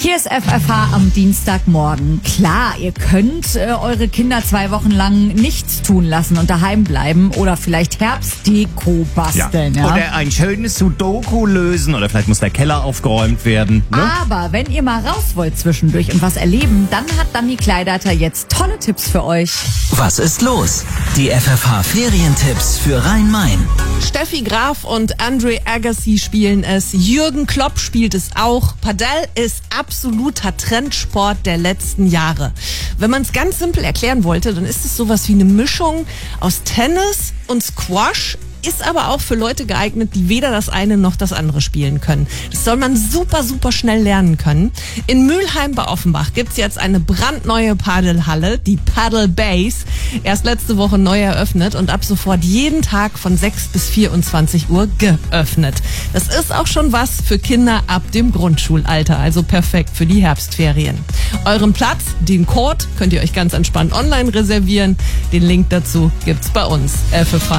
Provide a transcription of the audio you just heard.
Hier ist FFH am Dienstagmorgen. Klar, ihr könnt eure Kinder 2 Wochen lang nichts tun lassen und daheim bleiben oder vielleicht Herbstdeko basteln. Ja. Oder ein schönes Sudoku lösen oder vielleicht muss der Keller aufgeräumt werden. Ne? Aber wenn ihr mal raus wollt zwischendurch und was erleben, dann hat Dani Kleidater jetzt tolle Tipps für euch. Was ist los? Die FFH-Ferientipps für Rhein-Main. Steffi Graf und Andre Agassi spielen es. Jürgen Klopp spielt es auch. Padel ist absoluter Trendsport der letzten Jahre. Wenn man es ganz simpel erklären wollte, dann ist es sowas wie eine Mischung aus Tennis und Squash. Ist aber auch für Leute geeignet, die weder das eine noch das andere spielen können. Das soll man super, super schnell lernen können. In Mülheim bei Offenbach gibt's jetzt eine brandneue Paddelhalle, die Paddle Base. Erst letzte Woche neu eröffnet und ab sofort jeden Tag von 6 bis 24 Uhr geöffnet. Das ist auch schon was für Kinder ab dem Grundschulalter, also perfekt für die Herbstferien. Euren Platz, den Court, könnt ihr euch ganz entspannt online reservieren. Den Link dazu gibt's bei uns. FFH